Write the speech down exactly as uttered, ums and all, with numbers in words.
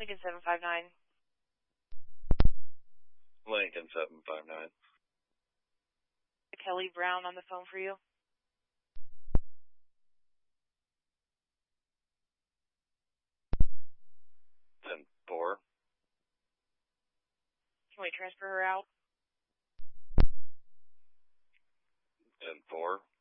Lincoln seven five nine. Lincoln seven five nine. Kelly Brown on the phone for you. ten four. Can we transfer her out? ten four.